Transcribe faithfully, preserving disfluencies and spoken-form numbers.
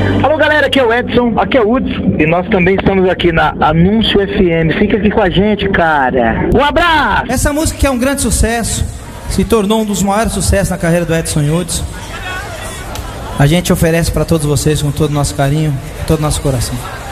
Alô galera, aqui é o Edson, aqui é o Hudson e nós também estamos aqui na Anúncio F M. Fica aqui com a gente, cara. Um abraço! Essa música que é um grande sucesso, se tornou um dos maiores sucessos na carreira do Edson e Hudson. A gente oferece para todos vocês com todo o nosso carinho, todo o nosso coração.